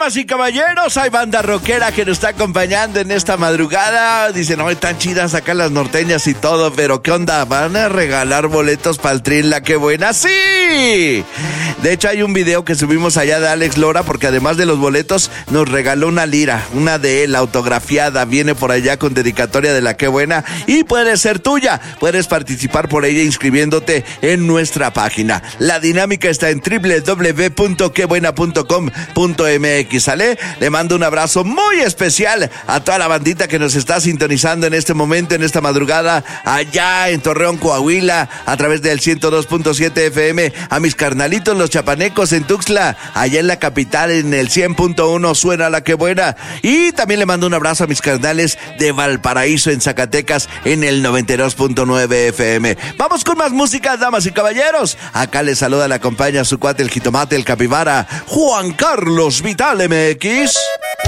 Damas y caballeros, hay banda rockera que nos está acompañando en esta madrugada. Dicen, no, están chidas acá las norteñas y todo, pero ¿qué onda? ¿Van a regalar boletos para el Trin La Qué Buena? ¡Sí! De hecho, hay un video que subimos allá de Alex Lora, porque además de los boletos, nos regaló una lira, una de él, autografiada. Viene por allá con dedicatoria de La Qué Buena y puede ser tuya. Puedes participar por ella inscribiéndote en nuestra página. La dinámica está en www.quebuena.com.mx, ¿sale? Le mando un abrazo muy especial a toda la bandita que nos está sintonizando en este momento, en esta madrugada, allá en Torreón, Coahuila, a través del 102.7 FM, a mis carnalitos los chapanecos en Tuxtla, allá en la capital, en el 100.1 suena La Qué Buena, y también le mando un abrazo a mis carnales de Valparaíso, en Zacatecas, en el 92.9 FM. Vamos con más música, damas y caballeros. Acá les saluda, le acompaña su cuate, el jitomate, el capibara, Juan Carlos Vital MX.